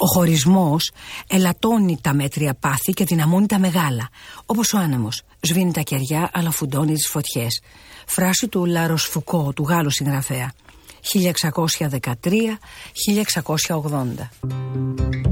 χωρισμός ελαττώνει τα μέτρια πάθη και δυναμώνει τα μεγάλα. Όπως ο άνεμος σβήνει τα κεριά αλλά φουντώνει τις φωτιές. Φράση του Λάρος Φουκώ, του Γάλλου συγγραφέα, 1613-1680.